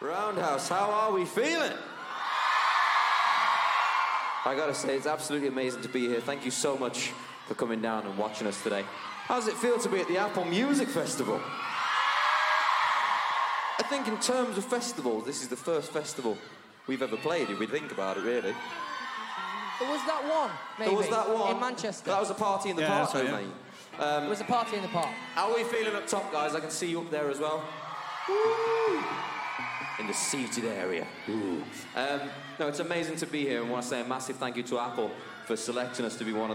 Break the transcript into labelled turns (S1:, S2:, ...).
S1: Roundhouse, how are we feeling? I gotta say, it's absolutely amazing to be here. Thank you so much for coming down and watching us today. How does it feel to be at the Apple Music Festival? I think in terms of festivals, this is the first festival we've ever played, if we think about it, really.
S2: There was that one, maybe.
S1: There was that one.
S2: In Manchester.
S1: That was a party in the park, though, mate.
S2: It was a party in the park.
S1: How are we feeling up top, guys? I can see you up there as well. Woo! In the seated area. No, it's amazing to be here, and I want to say a massive thank you to Apple for selecting us to be one of